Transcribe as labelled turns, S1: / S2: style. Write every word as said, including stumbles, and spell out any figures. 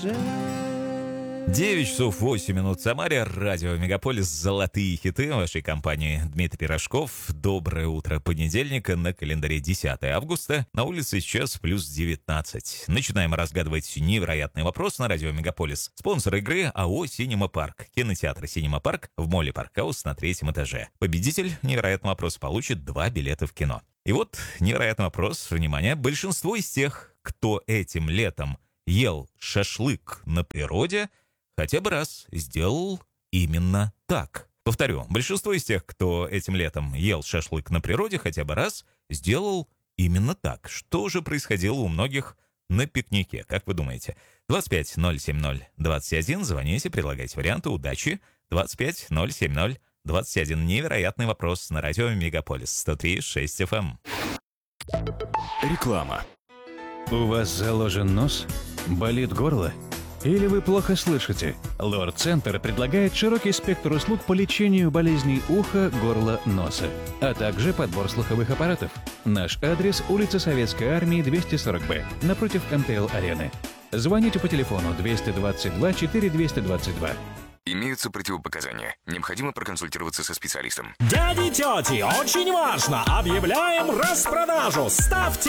S1: девять часов восемь минут в Самаре. Радио Мегаполис. Золотые хиты вашей компании. Дмитрий Пирожков. Доброе утро понедельника. На календаре десятое августа. На улице сейчас плюс девятнадцать. Начинаем разгадывать невероятный вопрос на радио Мегаполис. Спонсор игры АО «Синема Парк». Кинотеатр «Синема Парк» в моле Паркхаус на третьем этаже. Победитель невероятного вопроса получит два билета в кино. И вот невероятный вопрос. Внимание. Большинство из тех, кто этим летом ел шашлык на природе, хотя бы раз сделал именно так. Повторю, большинство из тех, кто этим летом ел шашлык на природе, хотя бы раз сделал именно так. Что же происходило у многих на пикнике, как вы думаете? двадцать пять ноль семь ноль двадцать один, звоните, предлагайте варианты, удачи. двадцать пять ноль семь ноль двадцать один. Невероятный вопрос на радио Мегаполис сто три и шесть эф эм.
S2: Реклама.
S3: У вас заложен нос? Болит горло? Или вы плохо слышите? Лор-центр предлагает широкий спектр услуг по лечению болезней уха, горла, носа, а также подбор слуховых аппаратов. Наш адрес – улица Советской Армии, двести сорок бэ, напротив эм тэ эл-арены. Звоните по телефону двести двадцать два четыре двести двадцать два.
S2: Имеются противопоказания. Необходимо проконсультироваться со специалистом.
S4: Дяди и тети, очень важно! Объявляем распродажу! Ставьте